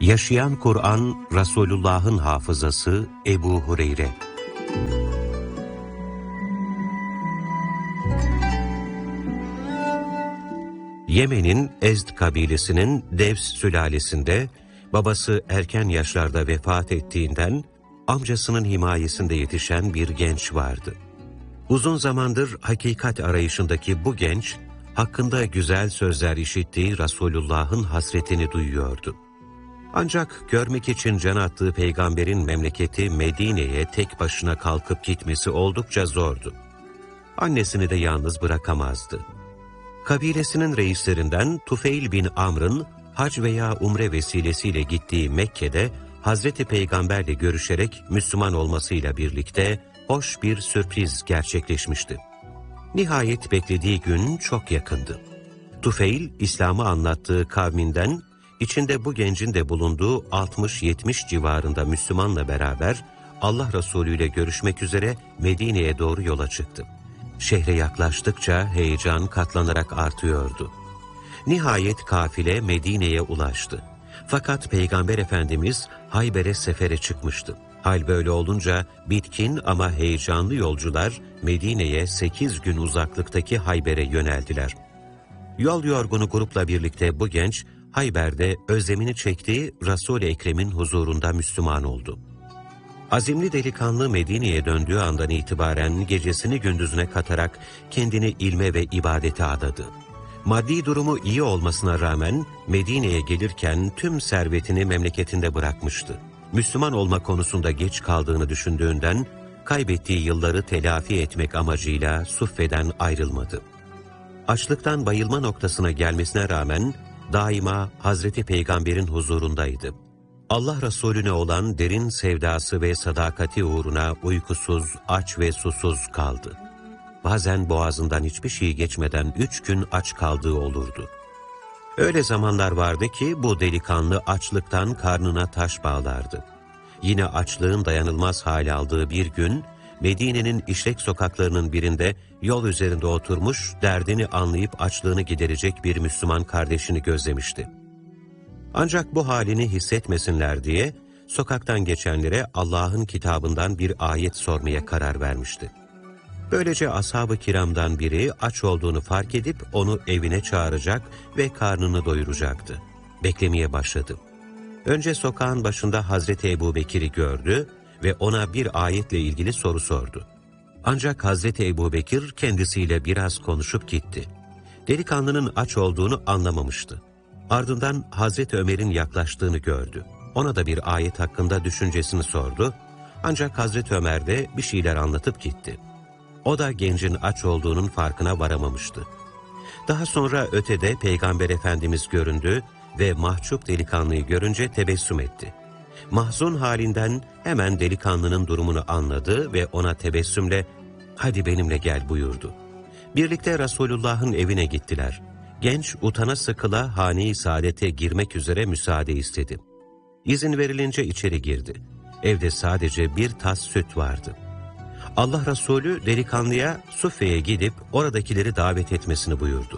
Yaşayan Kur'an, Resulullah'ın hafızası Ebu Hureyre. Yemen'in Ezd kabilesinin Devs sülalesinde babası erken yaşlarda vefat ettiğinden amcasının himayesinde yetişen bir genç vardı. Uzun zamandır hakikat arayışındaki bu genç, hakkında güzel sözler işittiği Resulullah'ın hasretini duyuyordu. Ancak görmek için can attığı peygamberin memleketi Medine'ye tek başına kalkıp gitmesi oldukça zordu. Annesini de yalnız bırakamazdı. Kabilesinin reislerinden Tufeil bin Amr'ın hac veya umre vesilesiyle gittiği Mekke'de Hazreti Peygamberle görüşerek Müslüman olmasıyla birlikte hoş bir sürpriz gerçekleşmişti. Nihayet beklediği gün çok yakındı. Tufeil, İslam'ı anlattığı kavminden, içinde bu gencin de bulunduğu 60-70 civarında Müslümanla beraber Allah Resulü ile görüşmek üzere Medine'ye doğru yola çıktı. Şehre yaklaştıkça heyecan katlanarak artıyordu. Nihayet kafile Medine'ye ulaştı. Fakat Peygamber Efendimiz Hayber'e sefere çıkmıştı. Hal böyle olunca bitkin ama heyecanlı yolcular Medine'ye 8 gün uzaklıktaki Hayber'e yöneldiler. Yol yorgunu grupla birlikte bu genç Hayber'de özlemini çektiği Resul-i Ekrem'in huzurunda Müslüman oldu. Azimli delikanlı Medine'ye döndüğü andan itibaren gecesini gündüzüne katarak kendini ilme ve ibadete adadı. Maddi durumu iyi olmasına rağmen Medine'ye gelirken tüm servetini memleketinde bırakmıştı. Müslüman olma konusunda geç kaldığını düşündüğünden kaybettiği yılları telafi etmek amacıyla Suffe'den ayrılmadı. Açlıktan bayılma noktasına gelmesine rağmen daima Hazreti Peygamber'in huzurundaydı. Allah Resulüne olan derin sevdası ve sadakati uğruna uykusuz, aç ve susuz kaldı. Bazen boğazından hiçbir şey geçmeden 3 gün aç kaldığı olurdu. Öyle zamanlar vardı ki bu delikanlı açlıktan karnına taş bağlardı. Yine açlığın dayanılmaz hal aldığı bir gün, Medine'nin işlek sokaklarının birinde yol üzerinde oturmuş, derdini anlayıp açlığını giderecek bir Müslüman kardeşini gözlemişti. Ancak bu halini hissetmesinler diye sokaktan geçenlere Allah'ın kitabından bir ayet sormaya karar vermişti. Böylece ashab-ı kiramdan biri aç olduğunu fark edip onu evine çağıracak ve karnını doyuracaktı. Beklemeye başladı. Önce sokağın başında Hazreti Ebubekir'i gördü ve ona bir ayetle ilgili soru sordu. Ancak Hazreti Ebubekir kendisiyle biraz konuşup gitti. Delikanlının aç olduğunu anlamamıştı. Ardından Hazreti Ömer'in yaklaştığını gördü. Ona da bir ayet hakkında düşüncesini sordu. Ancak Hazreti Ömer de bir şeyler anlatıp gitti. O da gencin aç olduğunun farkına varamamıştı. Daha sonra ötede Peygamber Efendimiz göründü ve mahcup delikanlıyı görünce tebessüm etti. Mahzun halinden hemen delikanlının durumunu anladı ve ona tebessümle "Hadi benimle gel" buyurdu. Birlikte Resulullah'ın evine gittiler. Genç utana sıkıla hane-i saadete girmek üzere müsaade istedi. İzin verilince içeri girdi. Evde sadece bir tas süt vardı. Allah Resulü delikanlıya Suffe'ye gidip oradakileri davet etmesini buyurdu.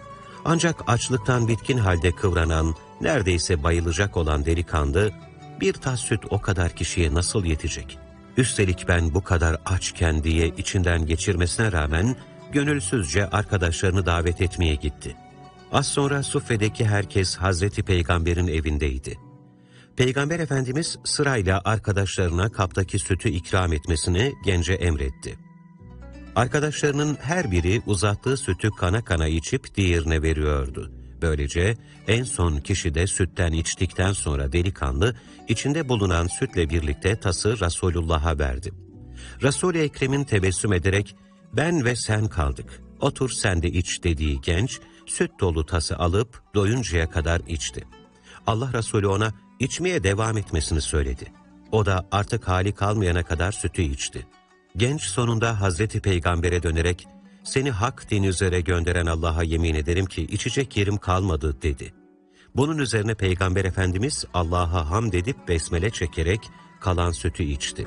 Ancak açlıktan bitkin halde kıvranan, neredeyse bayılacak olan delikanlı, bir tas süt o kadar kişiye nasıl yetecek? Üstelik ben bu kadar açken diye içinden geçirmesine rağmen gönülsüzce arkadaşlarını davet etmeye gitti. Az sonra Suffe'deki herkes Hazreti Peygamber'in evindeydi. Peygamber Efendimiz sırayla arkadaşlarına kaptaki sütü ikram etmesini gence emretti. Arkadaşlarının her biri uzattığı sütü kana kana içip diğerine veriyordu. Böylece en son kişi de sütten içtikten sonra delikanlı içinde bulunan sütle birlikte tası Resulullah'a verdi. Resul-i Ekrem'in tebessüm ederek "Ben ve sen kaldık, otur sen de iç" dediği genç süt dolu tası alıp doyuncaya kadar içti. Allah Resulü ona içmeye devam etmesini söyledi. O da artık hali kalmayana kadar sütü içti. Genç sonunda Hazreti Peygamber'e dönerek "Seni hak din üzere gönderen Allah'a yemin ederim ki içecek yerim kalmadı" dedi. Bunun üzerine Peygamber Efendimiz Allah'a hamd edip besmele çekerek kalan sütü içti.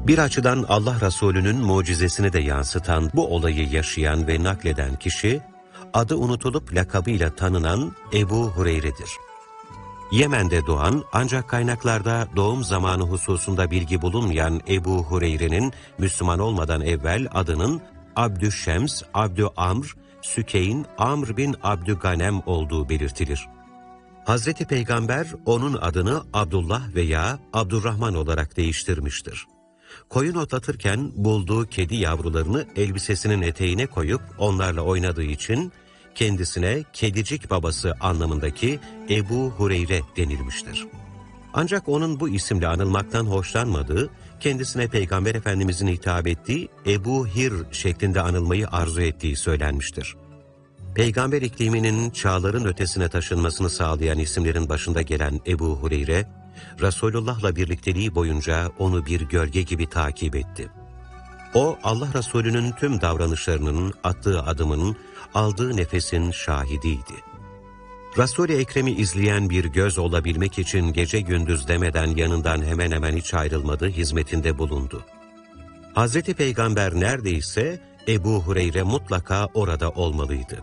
Bir açıdan Allah Resulü'nün mucizesini de yansıtan bu olayı yaşayan ve nakleden kişi, adı unutulup lakabıyla tanınan Ebu Hureyre'dir. Yemen'de doğan ancak kaynaklarda doğum zamanı hususunda bilgi bulunmayan Ebu Hureyre'nin Müslüman olmadan evvel adının Abdüşşems, Abdüamr, Sükeyn, Amr bin Abdüganem olduğu belirtilir. Hazreti Peygamber onun adını Abdullah veya Abdurrahman olarak değiştirmiştir. Koyun otlatırken bulduğu kedi yavrularını elbisesinin eteğine koyup onlarla oynadığı için kendisine kedicik babası anlamındaki Ebu Hureyre denilmiştir. Ancak onun bu isimle anılmaktan hoşlanmadığı, kendisine Peygamber Efendimizin hitap ettiği Ebu Hir şeklinde anılmayı arzu ettiği söylenmiştir. Peygamber ikliminin çağların ötesine taşınmasını sağlayan isimlerin başında gelen Ebu Hureyre, Resulullah'la birlikteliği boyunca onu bir gölge gibi takip etti. O, Allah Resulü'nün tüm davranışlarının, attığı adımın, aldığı nefesin şahidiydi. Resul-i Ekrem'i izleyen bir göz olabilmek için gece gündüz demeden yanından hemen hemen hiç ayrılmadı, hizmetinde bulundu. Hazreti Peygamber neredeyse Ebu Hureyre mutlaka orada olmalıydı.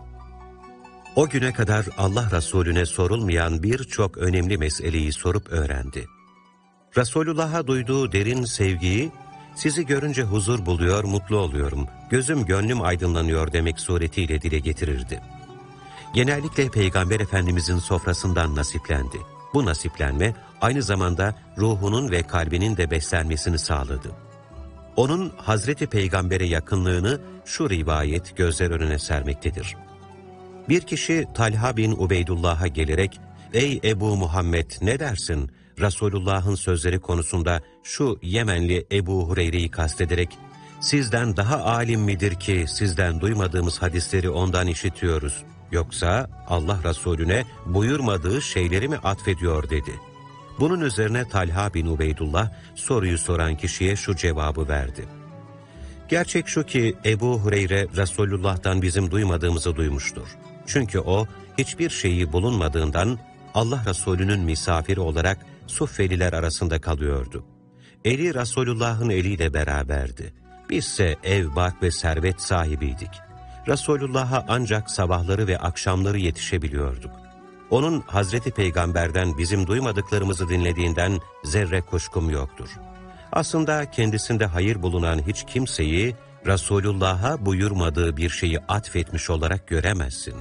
O güne kadar Allah Resulüne sorulmayan birçok önemli meseleyi sorup öğrendi. Resulullah'a duyduğu derin sevgiyi, sizi görünce huzur buluyor, mutlu oluyorum, gözüm gönlüm aydınlanıyor demek suretiyle dile getirirdi. Genellikle Peygamber Efendimizin sofrasından nasiplendi. Bu nasiplenme aynı zamanda ruhunun ve kalbinin de beslenmesini sağladı. Onun Hazreti Peygamber'e yakınlığını şu rivayet gözler önüne sermektedir. Bir kişi Talha bin Ubeydullah'a gelerek, ''Ey Ebu Muhammed ne dersin?'' Resulullah'ın sözleri konusunda şu Yemenli Ebu Hureyre'yi kastederek, ''Sizden daha alim midir ki sizden duymadığımız hadisleri ondan işitiyoruz? Yoksa Allah Resulüne buyurmadığı şeyleri mi atfediyor?'' dedi. Bunun üzerine Talha bin Ubeydullah soruyu soran kişiye şu cevabı verdi. Gerçek şu ki Ebu Hureyre Resulullah'tan bizim duymadığımızı duymuştur. Çünkü o hiçbir şeyi bulunmadığından Allah Resulü'nün misafiri olarak Suffeliler arasında kalıyordu. Eli Resulullah'ın eliyle beraberdi. Bizse ev, bark ve servet sahibiydik. Resulullah'a ancak sabahları ve akşamları yetişebiliyorduk. Onun Hazreti Peygamber'den bizim duymadıklarımızı dinlediğinden zerre kuşkum yoktur. Aslında kendisinde hayır bulunan hiç kimseyi Resulullah'a buyurmadığı bir şeyi atfetmiş olarak göremezsin.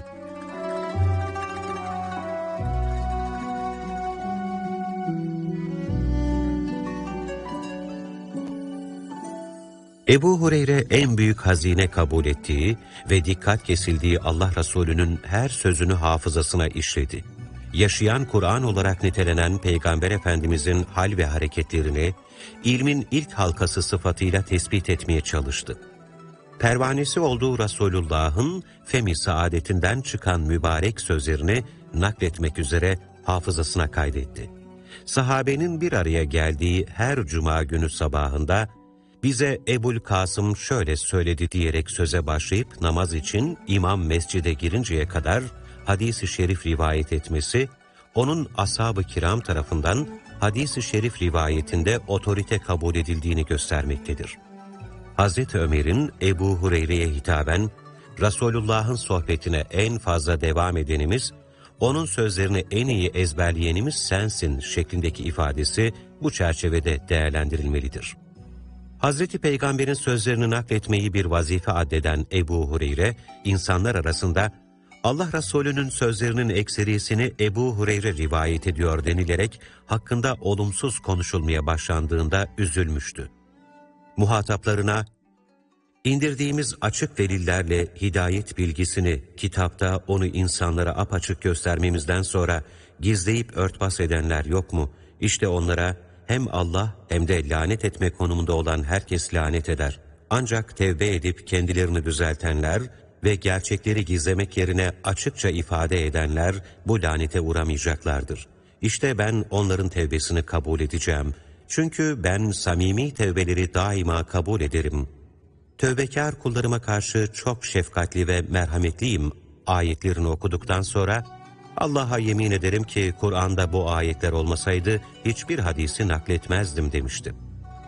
Ebu Hureyre en büyük hazine kabul ettiği ve dikkat kesildiği Allah Resulü'nün her sözünü hafızasına işledi. Yaşayan Kur'an olarak nitelenen Peygamber Efendimizin hal ve hareketlerini ilmin ilk halkası sıfatıyla tespit etmeye çalıştı. Pervanesi olduğu Resulullah'ın femi saadetinden çıkan mübarek sözlerini nakletmek üzere hafızasına kaydetti. Sahabenin bir araya geldiği her cuma günü sabahında bize Ebul Kasım şöyle söyledi diyerek söze başlayıp namaz için imam mescide girinceye kadar hadis-i şerif rivayet etmesi, onun ashab-ı kiram tarafından hadis-i şerif rivayetinde otorite kabul edildiğini göstermektedir. Hazreti Ömer'in Ebu Hureyre'ye hitaben, Resulullah'ın sohbetine en fazla devam edenimiz, onun sözlerini en iyi ezberleyenimiz sensin şeklindeki ifadesi bu çerçevede değerlendirilmelidir. Hazreti Peygamber'in sözlerini nakletmeyi bir vazife addeden Ebu Hureyre, insanlar arasında Allah Resulü'nün sözlerinin ekserisini Ebu Hureyre rivayet ediyor denilerek hakkında olumsuz konuşulmaya başlandığında üzülmüştü. Muhataplarına, indirdiğimiz açık delillerle hidayet bilgisini kitapta onu insanlara apaçık göstermemizden sonra gizleyip örtbas edenler yok mu? İşte onlara hem Allah hem de lanet etme konumunda olan herkes lanet eder. Ancak tevbe edip kendilerini düzeltenler ve gerçekleri gizlemek yerine açıkça ifade edenler bu lanete uğramayacaklardır. İşte ben onların tevbesini kabul edeceğim. Çünkü ben samimi tevbeleri daima kabul ederim. Tövbekar kullarıma karşı çok şefkatli ve merhametliyim ayetlerini okuduktan sonra, Allah'a yemin ederim ki Kur'an'da bu ayetler olmasaydı hiçbir hadisi nakletmezdim demişti.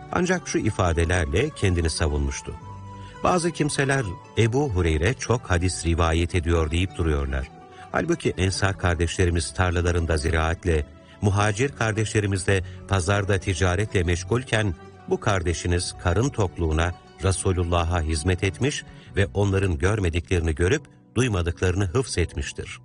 Ancak şu ifadelerle kendini savunmuştu. Bazı kimseler Ebu Hureyre çok hadis rivayet ediyor deyip duruyorlar. Halbuki Ensar kardeşlerimiz tarlalarında ziraatle, muhacir kardeşlerimiz de pazarda ticaretle meşgulken bu kardeşiniz karın tokluğuna Resulullah'a hizmet etmiş ve onların görmediklerini görüp duymadıklarını hıfzetmiştir.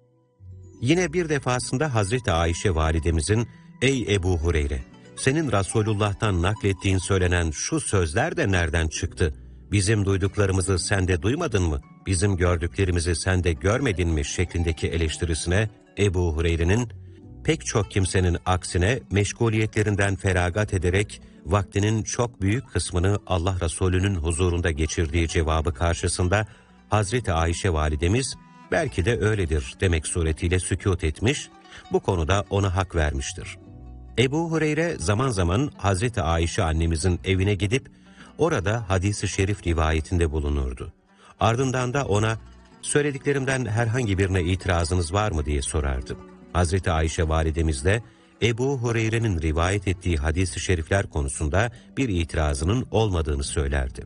Yine bir defasında Hazreti Ayşe validemizin, "Ey Ebu Hureyre, senin Resulullah'tan naklettiğin söylenen şu sözler de nereden çıktı? Bizim duyduklarımızı sen de duymadın mı? Bizim gördüklerimizi sen de görmedin mi?" şeklindeki eleştirisine Ebu Hureyre'nin, pek çok kimsenin aksine meşguliyetlerinden feragat ederek vaktinin çok büyük kısmını Allah Resulü'nün huzurunda geçirdiği cevabı karşısında Hazreti Ayşe validemiz, "Belki de öyledir" demek suretiyle sükût etmiş, bu konuda ona hak vermiştir. Ebu Hureyre zaman zaman Hazreti Ayşe annemizin evine gidip orada hadis-i şerif rivayetinde bulunurdu. Ardından da ona, "Söylediklerimden herhangi birine itirazınız var mı?" diye sorardı. Hazreti Ayşe validemiz de Ebu Hureyre'nin rivayet ettiği hadis-i şerifler konusunda bir itirazının olmadığını söylerdi.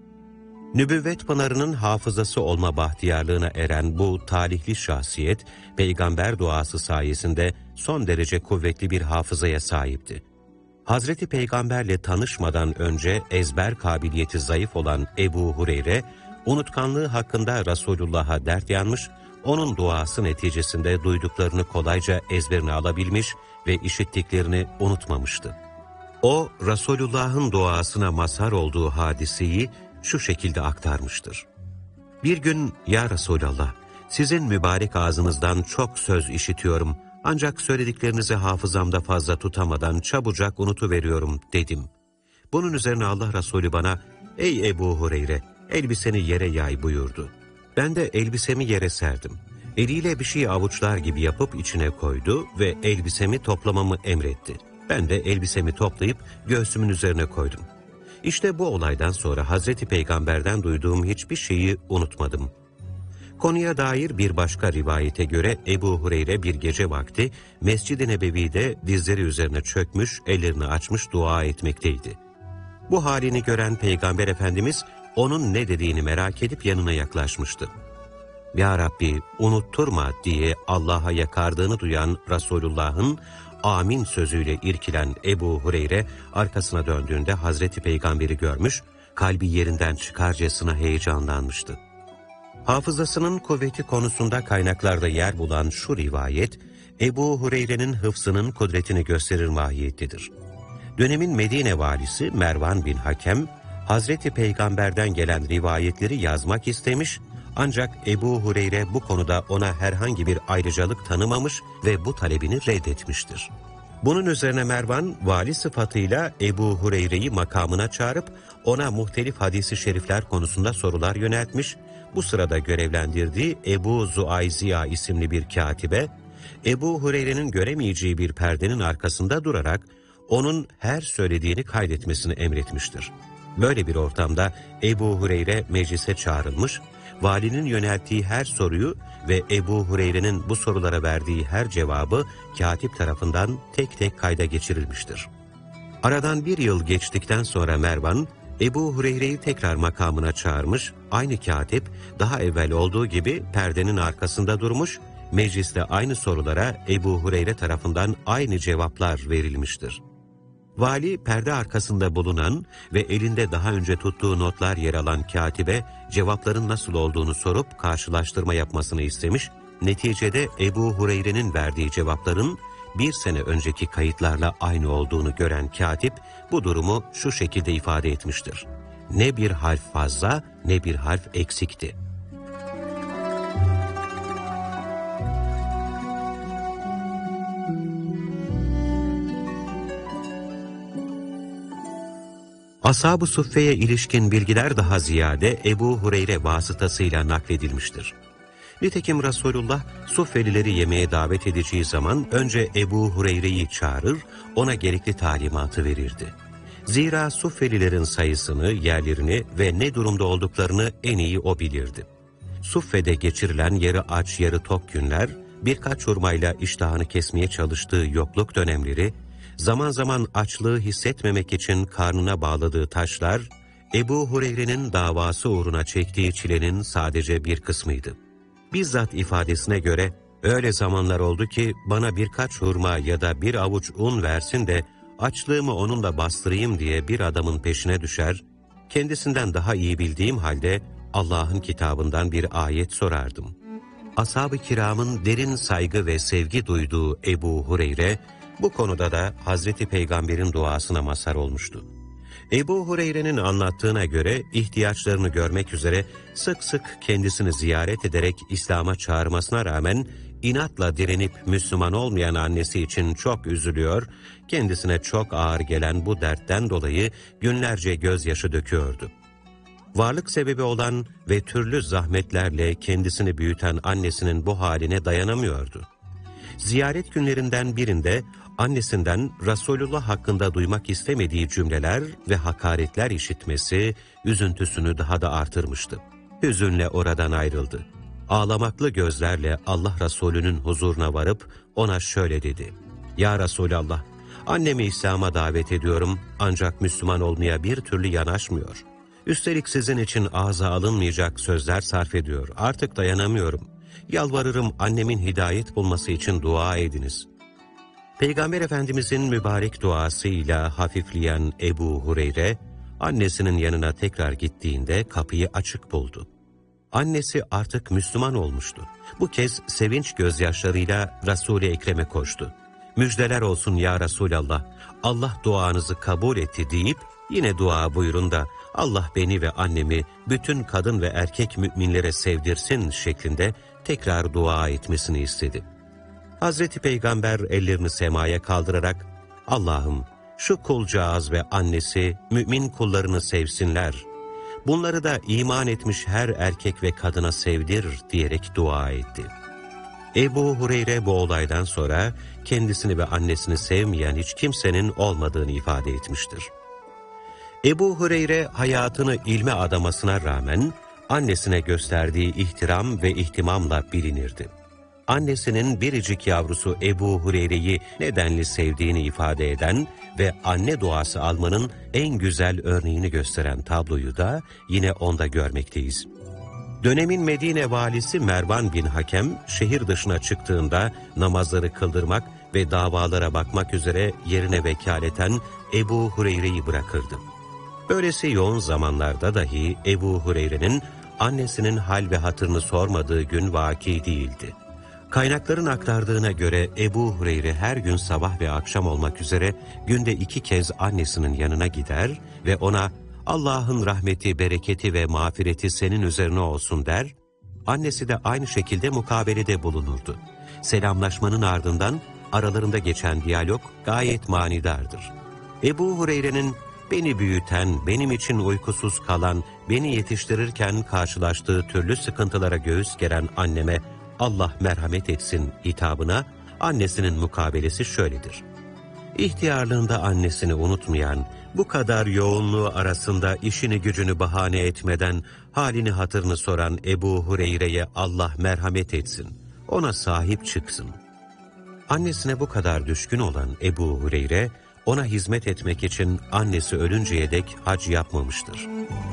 Nübüvvet pınarının hafızası olma bahtiyarlığına eren bu talihli şahsiyet, peygamber duası sayesinde son derece kuvvetli bir hafızaya sahipti. Hazreti Peygamberle tanışmadan önce ezber kabiliyeti zayıf olan Ebu Hureyre, unutkanlığı hakkında Resulullah'a dert yanmış, onun duası neticesinde duyduklarını kolayca ezberine alabilmiş ve işittiklerini unutmamıştı. O, Resulullah'ın duasına mazhar olduğu hadiseyi şu şekilde aktarmıştır. "Bir gün, ya Resulallah, sizin mübarek ağzınızdan çok söz işitiyorum, ancak söylediklerinizi hafızamda fazla tutamadan çabucak unutuveriyorum" dedim. Bunun üzerine Allah Resulü bana, "Ey Ebu Hureyre, elbiseni yere yay" buyurdu. Ben de elbisemi yere serdim. Eliyle bir şey avuçlar gibi yapıp içine koydu ve elbisemi toplamamı emretti. Ben de elbisemi toplayıp göğsümün üzerine koydum. İşte bu olaydan sonra Hazreti Peygamber'den duyduğum hiçbir şeyi unutmadım. Konuya dair bir başka rivayete göre Ebu Hureyre bir gece vakti Mescid-i Nebevi'de dizleri üzerine çökmüş, ellerini açmış dua etmekteydi. Bu halini gören Peygamber Efendimiz onun ne dediğini merak edip yanına yaklaşmıştı. "Ya Rabbi, unutturma" diye Allah'a yakardığını duyan Resulullah'ın "Amin" sözüyle irkilen Ebu Hureyre arkasına döndüğünde Hazreti Peygamber'i görmüş, kalbi yerinden çıkarcasına heyecanlanmıştı. Hafızasının kuvveti konusunda kaynaklarda yer bulan şu rivayet, Ebu Hureyre'nin hıfzının kudretini gösterir mahiyettedir. Dönemin Medine valisi Mervan bin Hakem, Hazreti Peygamber'den gelen rivayetleri yazmak istemiş, ancak Ebu Hureyre bu konuda ona herhangi bir ayrıcalık tanımamış ve bu talebini reddetmiştir. Bunun üzerine Mervan, vali sıfatıyla Ebu Hureyre'yi makamına çağırıp ona muhtelif hadis-i şerifler konusunda sorular yöneltmiş, bu sırada görevlendirdiği Ebu Zuayziya isimli bir katibe, Ebu Hureyre'nin göremeyeceği bir perdenin arkasında durarak onun her söylediğini kaydetmesini emretmiştir. Böyle bir ortamda Ebu Hureyre meclise çağrılmış, valinin yönelttiği her soruyu ve Ebu Hureyre'nin bu sorulara verdiği her cevabı katip tarafından tek tek kayda geçirilmiştir. Aradan bir yıl geçtikten sonra Mervan, Ebu Hureyre'yi tekrar makamına çağırmış, aynı katip daha evvel olduğu gibi perdenin arkasında durmuş, mecliste aynı sorulara Ebu Hureyre tarafından aynı cevaplar verilmiştir. Vali perde arkasında bulunan ve elinde daha önce tuttuğu notlar yer alan katibe cevapların nasıl olduğunu sorup karşılaştırma yapmasını istemiş, neticede Ebu Hureyre'nin verdiği cevapların bir sene önceki kayıtlarla aynı olduğunu gören katip bu durumu şu şekilde ifade etmiştir: "Ne bir harf fazla ne bir harf eksikti." Ashab-ı Suffe'ye ilişkin bilgiler daha ziyade Ebu Hureyre vasıtasıyla nakledilmiştir. Nitekim Resulullah Suffelileri yemeğe davet edeceği zaman önce Ebu Hureyre'yi çağırır, ona gerekli talimatı verirdi. Zira Suffelilerin sayısını, yerlerini ve ne durumda olduklarını en iyi o bilirdi. Suffe'de geçirilen yarı aç yarı tok günler, birkaç hurmayla iştahını kesmeye çalıştığı yokluk dönemleri, Zaman zaman açlığı hissetmemek için karnına bağladığı taşlar, Ebu Hureyre'nin davası uğruna çektiği çilenin sadece bir kısmıydı. Bizzat ifadesine göre, öyle zamanlar oldu ki bana birkaç hurma ya da bir avuç un versin de açlığımı onunla bastırayım diye bir adamın peşine düşer, kendisinden daha iyi bildiğim halde Allah'ın kitabından bir ayet sorardım. Ashab-ı kiramın derin saygı ve sevgi duyduğu Ebu Hureyre, bu konuda da Hazreti Peygamber'in duasına mazhar olmuştu. Ebu Hureyre'nin anlattığına göre ihtiyaçlarını görmek üzere sık sık kendisini ziyaret ederek İslam'a çağırmasına rağmen inatla direnip Müslüman olmayan annesi için çok üzülüyor, kendisine çok ağır gelen bu dertten dolayı günlerce gözyaşı döküyordu. Varlık sebebi olan ve türlü zahmetlerle kendisini büyüten annesinin bu haline dayanamıyordu. Ziyaret günlerinden birinde annesinden Resulullah hakkında duymak istemediği cümleler ve hakaretler işitmesi üzüntüsünü daha da artırmıştı. Hüzünle oradan ayrıldı. Ağlamaklı gözlerle Allah Resulü'nün huzuruna varıp ona şöyle dedi: "Ya Resulallah, annemi İslam'a davet ediyorum ancak Müslüman olmaya bir türlü yanaşmıyor. Üstelik sizin için ağza alınmayacak sözler sarf ediyor. Artık dayanamıyorum. Yalvarırım annemin hidayet bulması için dua ediniz." Peygamber Efendimizin mübarek duasıyla hafifleyen Ebu Hureyre, annesinin yanına tekrar gittiğinde kapıyı açık buldu. Annesi artık Müslüman olmuştu. Bu kez sevinç gözyaşlarıyla Resul-i Ekrem'e koştu. "Müjdeler olsun ya Resulallah, Allah duanızı kabul etti" deyip yine dua buyurun da Allah beni ve annemi bütün kadın ve erkek müminlere sevdirsin şeklinde tekrar dua etmesini istedi. Hazreti Peygamber ellerini semaya kaldırarak, "Allah'ım şu kulcağız ve annesi mümin kullarını sevsinler. Bunları da iman etmiş her erkek ve kadına sevdir" diyerek dua etti. Ebu Hureyre bu olaydan sonra kendisini ve annesini sevmeyen hiç kimsenin olmadığını ifade etmiştir. Ebu Hureyre hayatını ilme adamasına rağmen annesine gösterdiği ihtiram ve ihtimamla bilinirdi. Annesinin biricik yavrusu Ebu Hureyre'yi nedenli sevdiğini ifade eden ve anne duası almanın en güzel örneğini gösteren tabloyu da yine onda görmekteyiz. Dönemin Medine valisi Mervan bin Hakem, şehir dışına çıktığında namazları kıldırmak ve davalara bakmak üzere yerine vekaleten Ebu Hureyre'yi bırakırdı. Böylesi yoğun zamanlarda dahi Ebu Hureyre'nin annesinin hal ve hatırını sormadığı gün vaki değildi. Kaynakların aktardığına göre Ebu Hureyre her gün sabah ve akşam olmak üzere günde 2 kez annesinin yanına gider ve ona "Allah'ın rahmeti, bereketi ve mağfireti senin üzerine olsun" der, annesi de aynı şekilde mukabelede bulunurdu. Selamlaşmanın ardından aralarında geçen diyalog gayet manidardır. Ebu Hureyre'nin beni büyüten, benim için uykusuz kalan, beni yetiştirirken karşılaştığı türlü sıkıntılara göğüs geren anneme Allah merhamet etsin hitabına annesinin mukabelesi şöyledir: İhtiyarlığında annesini unutmayan, bu kadar yoğunluğu arasında işini gücünü bahane etmeden halini hatırını soran Ebu Hureyre'ye Allah merhamet etsin, ona sahip çıksın. Annesine bu kadar düşkün olan Ebu Hureyre, ona hizmet etmek için annesi ölünceye dek hac yapmamıştır.